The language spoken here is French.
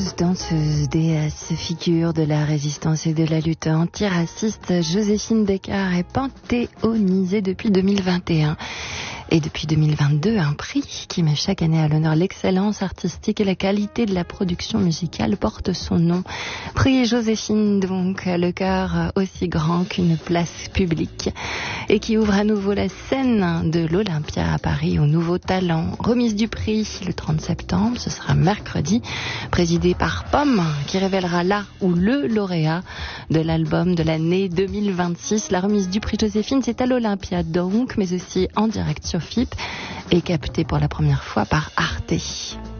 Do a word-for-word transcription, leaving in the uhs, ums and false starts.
Chanteuse, danseuse, déesse, figure de la résistance et de la lutte antiraciste, Joséphine Baker est panthéonisée depuis deux mille vingt et un. Et depuis deux mille vingt-deux, un prix qui met chaque année à l'honneur l'excellence artistique et la qualité de la production musicale porte son nom. Prix Joséphine, donc, le cœur aussi grand qu'une place publique, et qui ouvre à nouveau la scène de l'Olympia à Paris aux nouveaux talents. Remise du prix le trente septembre, ce sera mercredi, présidée par Pomme, qui révélera là ou le lauréat de l'album de l'année deux mille vingt-six. La remise du prix Joséphine, c'est à l'Olympia donc, mais aussi en direct sur F I P et capté pour la première fois par Arte.